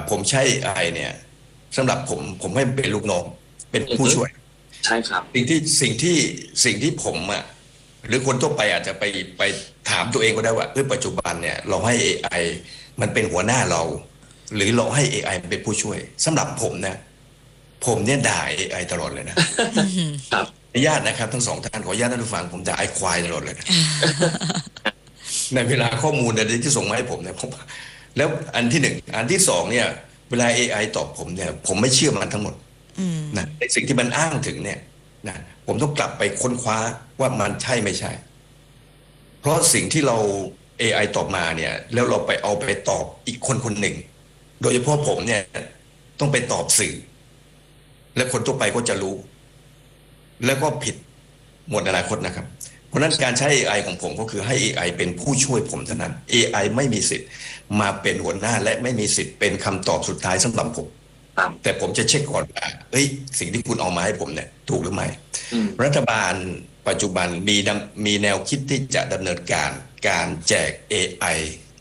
ผมใช้ AI เนี่ยสำหรับผมให้เป็นลูกน้องเป็นอือฮึผู้ช่วยใช่ครับสิ่งที่ผมหรือคนทั่วไปอาจจะไปถามตัวเองก็ได้ว่าปัจจุบันเนี่ยเราให้ AI มันเป็นหัวหน้าเราหรือเราให้ AI มันเป็นผู้ช่วยสำหรับผมนะผมเนี่ยด่า AI ตลอดเลยนะอืมครับขออนุญาตนะครับทั้งสองท่านขออนุญาตท่านผู้ฟังผมด่าไอ้ควายตลอดเลยนะในเวลาข้อมูลอะไรที่ส่งมาให้ผมเนี่ยผมแล้วอันที่หนึ่งอันที่สองเนี่ยเวลา AI ตอบผมเนี่ยผมไม่เชื่อมันทั้งหมดอืมนะในสิ่งที่มันอ้างถึงเนี่ยนะผมต้องกลับไปค้นคว้าว่ามันใช่ไม่ใช่เพราะสิ่งที่เรา AI ตอบมาเนี่ยแล้วเราไปเอาไปตอบอีกคนคนหนึ่งโดยเฉพาะผมเนี่ยต้องไปตอบสื่อและคนทั่วไปก็จะรู้แล้วก็ผิดหมดอนาคตนะครับเพราะนั้นการใช้ AI ของผมก็คือให้ AI เป็นผู้ช่วยผมเท่านั้น AI ไม่มีสิทธิ์มาเป็นหัวหน้าและไม่มีสิทธิ์เป็นคำตอบสุดท้ายสำหรับผมครับแต่ผมจะเช็คก่อนว่าสิ่งที่คุณเอามาให้ผมเนี่ยถูกหรือไม่อืมรัฐบาลปัจจุบันมีแนวคิดที่จะดำเนินการแจก AI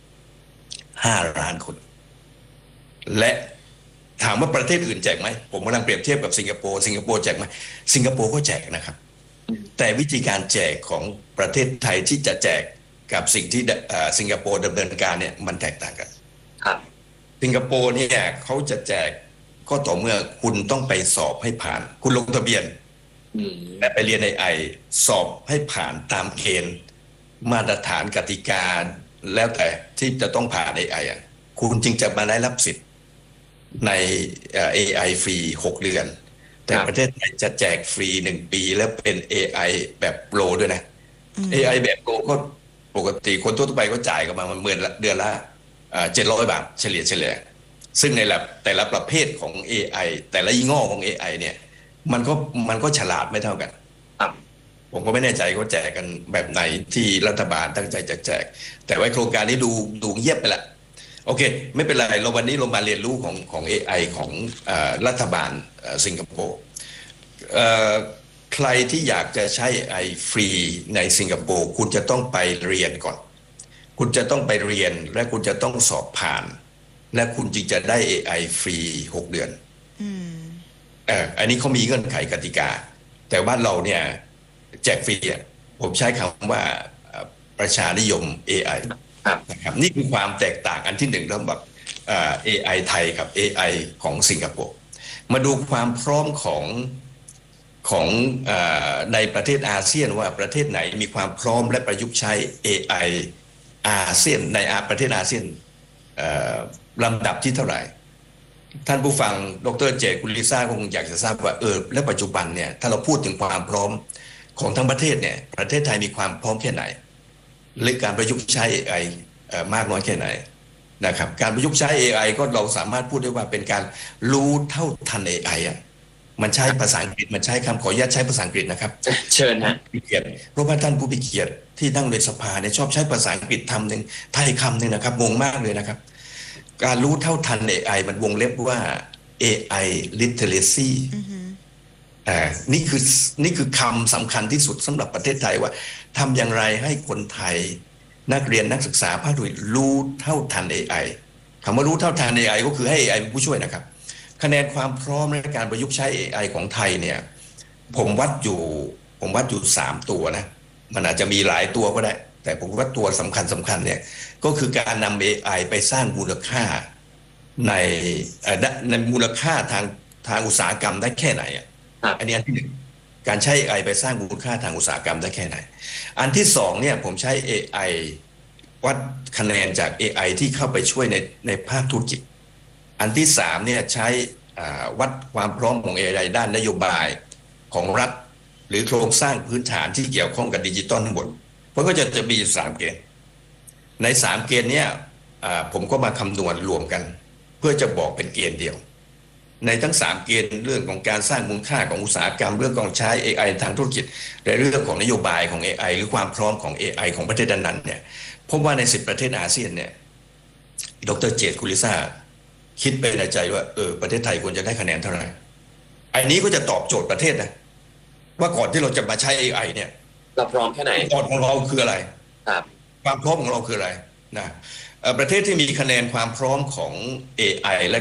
5 ล้านคนและถามว่าประเทศอื่นแจกไหมผมกำลังเปรียบเทียบกับสิงคโปร์แจกไหมสิงคโปร์ก็แจกนะครับแต่วิธีการแจกของประเทศไทยที่จะแจกกับสิ่งที่สิงคโปร์ดำเนินการเนี่ยมันแตกต่างกันครับสิงคโปร์เนี่ยเขาจะแจกก็ต่อเมื่อคุณต้องไปสอบให้ผ่านคุณลงทะเบียนอืมและไปเรียนในสอบให้ผ่านตามเกณฑ์มาตรฐานกติกาแล้วแต่ที่จะต้องผ่านไอคุณจึงจะมาได้รับสิทธิ์ในAI ฟรี6 เดือนแต่ประเทศไทยจะแจกฟรี1 ปีแล้วเป็น AI แบบโปรด้วยนะ AI แบบโปรก็ปกติคนทั่วไปก็จ่ายกันมาหมื่นละเดือนละ700 บาทเฉลี่ยซึ่งในแต่ละประเภทของ AI แต่ละยี่ห้อของ AI เนี่ยมันก็ฉลาดไม่เท่ากันครับผมก็ไม่แน่ใจเขาแจกกันแบบไหนที่รัฐบาลตั้งใจจะแจกแต่ว่าโครงการนี้ดูเงียบไปละโอเคไม่เป็นไรวันนี้เรามาเรียนรู้ของ AI ของรัฐบาลสิงคโปร์เอ่อใครที่อยากจะใช้ AI ฟรีในสิงคโปร์คุณจะต้องไปเรียนก่อนคุณจะต้องไปเรียนและคุณจะต้องสอบผ่านและคุณจึงจะได้ AI ฟรี6 เดือนอืมอันนี้เขามีเงื่อนไขกติกาแต่ว่าเราเนี่ยแจกฟรีผมใช้คำว่าประชานิยม AI ครับนะครับนี่คือความแตกต่างอันที่หนึ่งระหว่างAI ไทยกับ AI ของสิงคโปร์มาดูความพร้อมของในประเทศอาเซียนว่าประเทศไหนมีความพร้อมและประยุกต์ใช้ AI อาเซียนในประเทศอาเซียนลำดับที่เท่าไหร่ท่านผู้ฟังดรเจตคุณลิซ่าคงอยากจะทราบว่าและปัจจุบันเนี่ยถ้าเราพูดถึงความพร้อมของทั้งประเทศเนี่ยประเทศไทยมีความพร้อมแค่ไหนหรือการประยุกต์ใช้ AI มากน้อยแค่ไหนนะครับการประยุกต์ใช้ AI ก็เราสามารถพูดได้ว่าเป็นการรู้เท่าทัน AI มันใช้ภาษาอังกฤษมันใช้คำขออนุญาตใช้ภาษาอังกฤษนะครับเชิญฮะพิเกียรติเพราะว่าท่านผู้พิเกียรติที่นั่งในสภาเนี่ยชอบใช้ภาษาอังกฤษคำหนึ่งไทยคำหนึ่งนะครับงงมากเลยนะครับการรู้เท่าทัน AI มันวงเล็บว่า AI literacy นี่คือคำสำคัญที่สุดสำหรับประเทศไทยว่าทำอย่างไรให้คนไทยนักเรียนนักศึกษาภาคธุรกิจรู้เท่าทัน AI คำว่ารู้เท่าทัน AI ก็คือให้ AI เป็นผู้ช่วยนะครับคะแนนความพร้อมในการประยุกต์ใช้ AI ของไทยเนี่ยผมวัดอยู่3 ตัวนะมันอาจจะมีหลายตัวก็ได้แต่ผมว่าตัวสำคัญเนี่ยก็คือการนำ AI ไปสร้างมูลค่าในในมูลค่าทางอุตสาหกรรมได้แค่ไหนอันนี้อันที่หนึ่งการใช้ AI ไปสร้างมูลค่าทางอุตสาหกรรมได้แค่ไหนอันที่สองเนี่ยผมใช้ AI วัดคะแนนจาก AI ที่เข้าไปช่วยในภาคธุรกิจอันที่สามเนี่ยใช้วัดความพร้อมของ AI ด้านนโยบายของรัฐหรือโครงสร้างพื้นฐานที่เกี่ยวข้องกับดิจิตอลทั้งหมดเพราะก็จะมี3 เกณฑ์ใน3 เกณฑ์เนี่ยผมก็มาคำนวณรวมกันเพื่อจะบอกเป็นเกณฑ์เดียวในทั้ง3 เกณฑ์เรื่องของการสร้างมูลค่าของอุตสาหกรรมเรื่องของใช้ AI ทางธุรกิจและเรื่องของนโยบายของ AI หรือความพร้อมของ AI ของประเทศนั้นๆเนี่ยพบว่าใน10 ประเทศอาเซียนเนี่ยดรเจตคุณลิซ่าคิดไปในใจว่าประเทศไทยควรจะได้คะแนนเท่าไหร่อันนี้ก็จะตอบโจทย์ประเทศนะว่าก่อนที่เราจะมาใช้ AI เนี่ยเราพร้อมแค่ไหนก่อนของเราคืออะไรครับความพร้อมของเราคืออะไรนะประเทศที่มีคะแนนความพร้อมของ AI และ